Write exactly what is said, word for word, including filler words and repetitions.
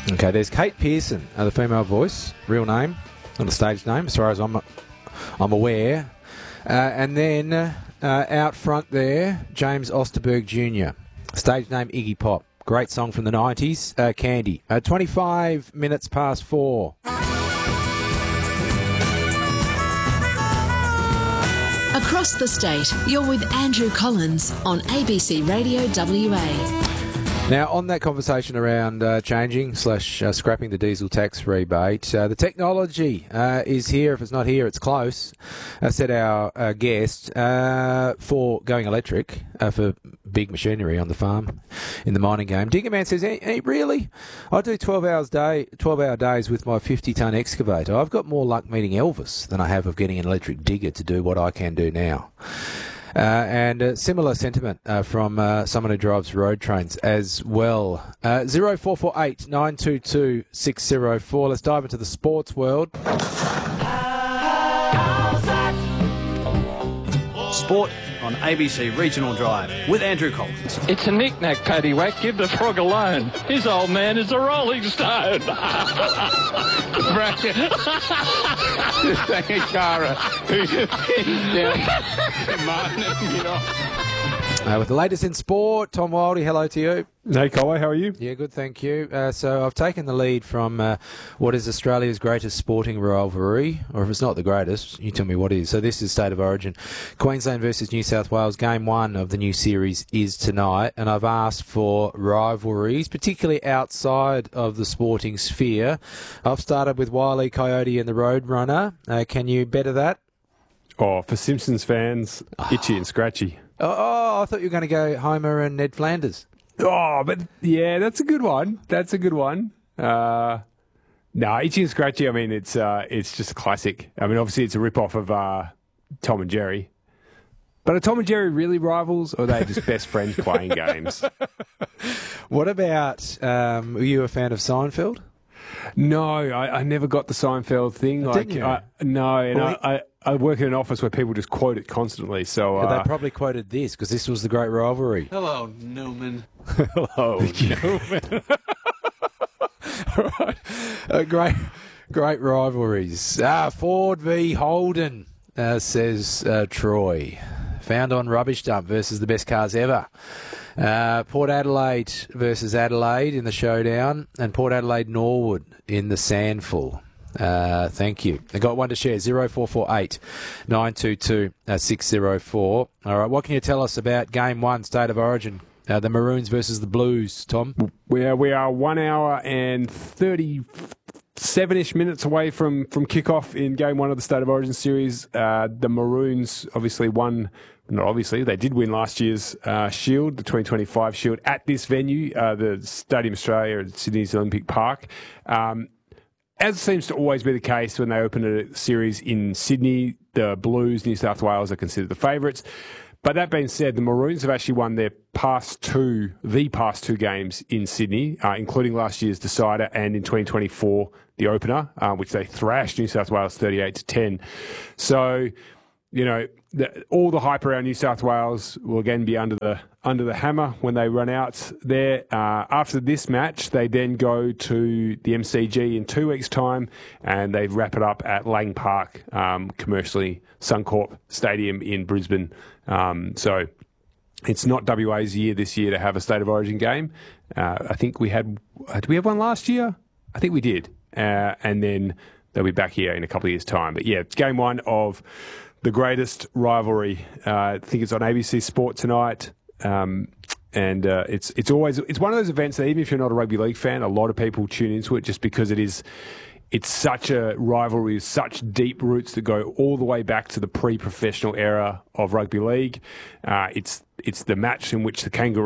Okay, there's Kate Pearson, uh, the female voice, real name, not a stage name, as far as I'm, I'm aware. Uh, and then uh, out front there, James Osterberg Junior, stage name Iggy Pop. Great song from the nineties, uh, Candy. Uh, twenty-five minutes past four. Across the state, you're with Andrew Collins on A B C Radio W A. Now, on that conversation around uh, changing slash uh, scrapping the diesel tax rebate, uh, the technology uh, is here. If it's not here, it's close, uh, said our uh, guest, uh, for going electric uh, for big machinery on the farm in the mining game. Diggerman says, hey, hey, really? I do twelve hours day, twelve hour days with my fifty tonne excavator. I've got more luck meeting Elvis than I have of getting an electric digger to do what I can do now. Uh, and a similar sentiment uh, from uh, someone who drives road trains as well. Uh, zero four four eight nine two two six zero four. Let's dive into the sports world. Sport on A B C Regional Drive with Andrew Collins. It's a knick-knack, paddywhack. Give the frog a His old man is a Rolling Stone. Just a Cara who just pins down Martin, you know. Uh, with the latest in sport, Tom Wildey, hello to you. Hey, Colway, how are you? Yeah, good, thank you. Uh, so I've taken the lead from uh, what is Australia's greatest sporting rivalry, or if it's not the greatest, you tell me what is. So this is State of Origin. Queensland versus New South Wales. Game one of the new series is tonight, and I've asked for rivalries, particularly outside of the sporting sphere. I've started with Wile E. Coyote and the Roadrunner. Uh, can you better that? Oh, for Simpsons fans, Itchy and Scratchy. Oh, oh, I thought you were going to go Homer and Ned Flanders. Oh, but yeah, that's a good one. That's a good one. Uh, no, Itchy and Scratchy, I mean, it's uh, it's just a classic. I mean, obviously it's a rip-off of uh, Tom and Jerry. But are Tom and Jerry really rivals, or are they just best friends playing games? What about, um, were you a fan of Seinfeld? No, I, I never got the Seinfeld thing. Didn't Like, you? I, no, and Well, I, I, I work in an office where people just quote it constantly. So But uh, they probably quoted this, because this was the great rivalry. Hello, Newman. hello, Newman. All right. Uh, great, great rivalries. Ah, Ford v Holden, uh, says uh, Troy. Found on rubbish dump versus the best cars ever. Uh, Port Adelaide versus Adelaide in the showdown, and Port Adelaide Norwood in the Sandful. Uh, thank you. I got one to share. Zero four four eight nine two two six zero four. All right. What can you tell us about Game One, State of Origin? Uh, the Maroons versus the Blues. Tom. We are we are one hour and thirty-seven-ish minutes away from from kickoff in Game One of the State of Origin series. Uh, the Maroons obviously won. Not obviously, they did win last year's uh, Shield, the twenty twenty-five Shield, at this venue, uh, the Stadium Australia at Sydney's Olympic Park. Um, as seems to always be the case when they open a series in Sydney, the Blues, New South Wales are considered the favourites. But that being said, the Maroons have actually won their past two, the past two games in Sydney, uh, including last year's decider and in twenty twenty-four, the opener, uh, which they thrashed New South Wales thirty-eight to ten. So, you know, the, all the hype around New South Wales will again be under the under the hammer when they run out there. Uh, after this match, they then go to the M C G in two weeks' time, and they wrap it up at Lang Park, um, commercially Suncorp Stadium in Brisbane. Um, so it's not W A's year this year to have a State of Origin game. Uh, I think we had, did we have one last year? I think we did. Uh, and then they'll be back here in a couple of years' time. But yeah, it's game one of the greatest rivalry. Uh, I think it's on A B C Sport tonight. Um, and uh, it's it's always it's one of those events that even if you're not a rugby league fan, a lot of people tune into it just because it is it's such a rivalry with such deep roots that go all the way back to the pre-professional era of rugby league. Uh, it's it's the match in which the Kangaroos